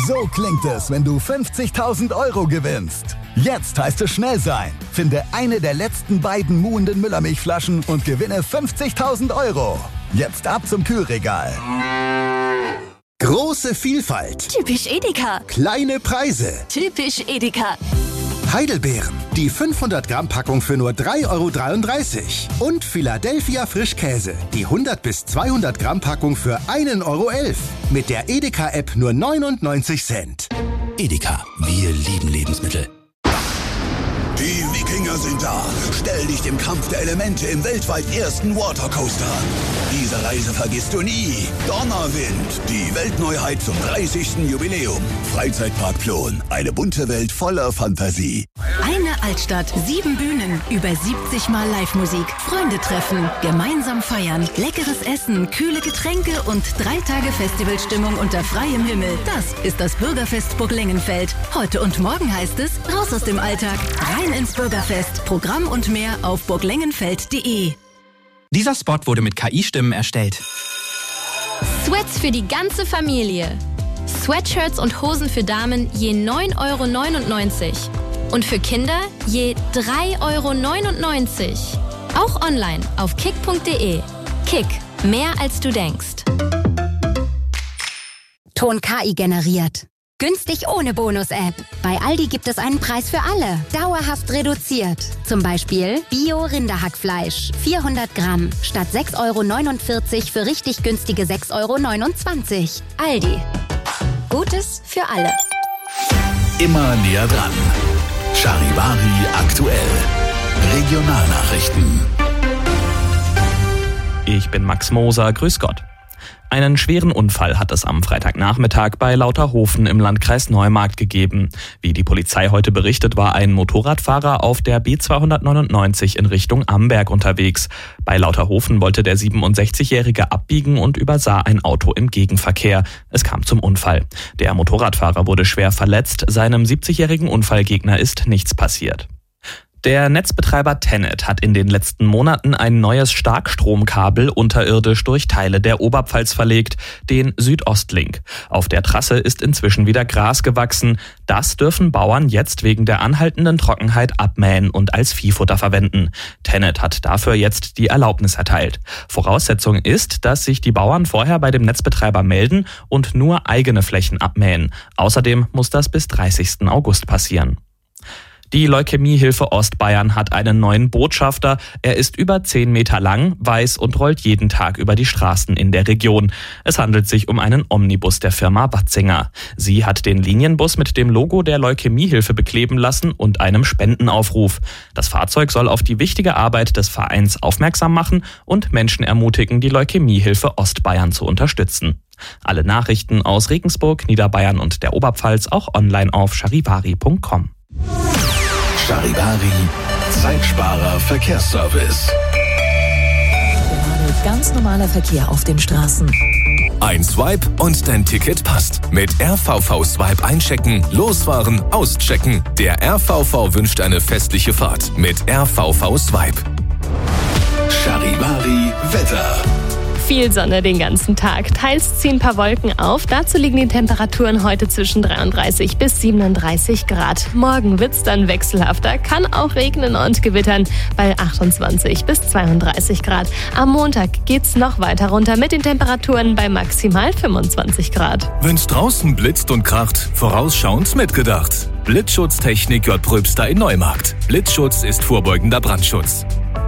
So klingt es, wenn du 50.000 Euro gewinnst. Jetzt heißt es schnell sein. Finde eine der letzten beiden muhenden Müllermilchflaschen und gewinne 50.000 Euro. Jetzt ab zum Kühlregal. Große Vielfalt. Typisch Edeka. Kleine Preise. Typisch Edeka. Heidelbeeren. Die 500 Gramm Packung für nur 3,33 €. Und Philadelphia Frischkäse. Die 100 bis 200 Gramm Packung für 1,11 €. Mit der Edeka-App nur 99 Cent. Edeka, wir lieben Lebensmittel. Die Wikinger sind da. Stell dich dem Kampf der Elemente im weltweit ersten Watercoaster an. Diese Reise vergisst du nie. Donnerwind, die Weltneuheit zum 30. Jubiläum. Freizeitpark Plon, eine bunte Welt voller Fantasie. Eine Altstadt, 7 Bühnen, über 70 Mal Live-Musik, Freunde treffen, gemeinsam feiern, leckeres Essen, kühle Getränke und 3 Tage Festivalstimmung unter freiem Himmel. Das ist das Bürgerfest Burg Lengenfeld. Heute und morgen heißt es, raus aus dem Alltag, rein ins Bürgerfest. Programm und mehr auf burglengenfeld.de. Dieser Spot wurde mit KI-Stimmen erstellt. Sweats für die ganze Familie. Sweatshirts und Hosen für Damen je 9,99 € und für Kinder je 3,99 €. Auch online auf kick.de. Kick, mehr als du denkst. Ton KI generiert. Günstig ohne Bonus-App. Bei Aldi gibt es einen Preis für alle. Dauerhaft reduziert. Zum Beispiel Bio-Rinderhackfleisch. 400 Gramm. Statt 6,49 € für richtig günstige 6,29 €. Aldi. Gutes für alle. Immer näher dran. Charivari aktuell. Regionalnachrichten. Ich bin Max Moser. Grüß Gott. Einen schweren Unfall hat es am Freitagnachmittag bei Lauterhofen im Landkreis Neumarkt gegeben. Wie die Polizei heute berichtet, war ein Motorradfahrer auf der B299 in Richtung Amberg unterwegs. Bei Lauterhofen wollte der 67-Jährige abbiegen und übersah ein Auto im Gegenverkehr. Es kam zum Unfall. Der Motorradfahrer wurde schwer verletzt. Seinem 70-jährigen Unfallgegner ist nichts passiert. Der Netzbetreiber TenneT hat in den letzten Monaten ein neues Starkstromkabel unterirdisch durch Teile der Oberpfalz verlegt, den Südostlink. Auf der Trasse ist inzwischen wieder Gras gewachsen. Das dürfen Bauern jetzt wegen der anhaltenden Trockenheit abmähen und als Viehfutter verwenden. TenneT hat dafür jetzt die Erlaubnis erteilt. Voraussetzung ist, dass sich die Bauern vorher bei dem Netzbetreiber melden und nur eigene Flächen abmähen. Außerdem muss das bis 30. August passieren. Die Leukämiehilfe Ostbayern hat einen neuen Botschafter. Er ist über 10 Meter lang, weiß und rollt jeden Tag über die Straßen in der Region. Es handelt sich um einen Omnibus der Firma Watzinger. Sie hat den Linienbus mit dem Logo der Leukämiehilfe bekleben lassen und einem Spendenaufruf. Das Fahrzeug soll auf die wichtige Arbeit des Vereins aufmerksam machen und Menschen ermutigen, die Leukämiehilfe Ostbayern zu unterstützen. Alle Nachrichten aus Regensburg, Niederbayern und der Oberpfalz auch online auf charivari.com. Charivari, Zeitsparer Verkehrsservice. Gerade ganz normaler Verkehr auf den Straßen. Ein Swipe und dein Ticket passt. Mit RVV Swipe einchecken, losfahren, auschecken. Der RVV wünscht eine festliche Fahrt mit RVV Swipe. Charivari Wetter. Viel Sonne den ganzen Tag. Teils ziehen ein paar Wolken auf. Dazu liegen die Temperaturen heute zwischen 33 bis 37 Grad. Morgen wird's dann wechselhafter, kann auch regnen und gewittern bei 28 bis 32 Grad. Am Montag geht's noch weiter runter mit den Temperaturen bei maximal 25 Grad. Wenn's draußen blitzt und kracht, vorausschauend mitgedacht. Blitzschutztechnik J. Pröbster in Neumarkt. Blitzschutz ist vorbeugender Brandschutz.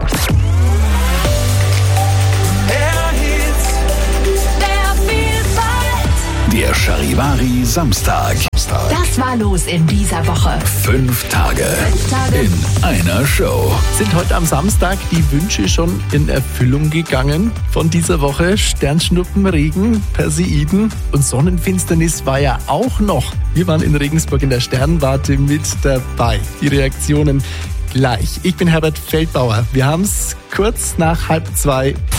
Der Charivari Samstag. Das war los in dieser Woche. 5 Tage in einer Show. Sind heute am Samstag die Wünsche schon in Erfüllung gegangen von dieser Woche? Sternschnuppen, Regen, Perseiden und Sonnenfinsternis war ja auch noch. Wir waren in Regensburg in der Sternwarte mit dabei. Die Reaktionen gleich. Ich bin Herbert Feldbauer. Wir haben es kurz nach 1:30